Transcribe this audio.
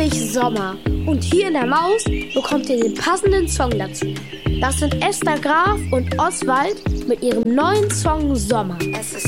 endlich Sommer. Und hier in der Maus bekommt ihr den passenden Song dazu. Das sind Esther Graf und Oswald mit ihrem neuen Song Sommer. Es ist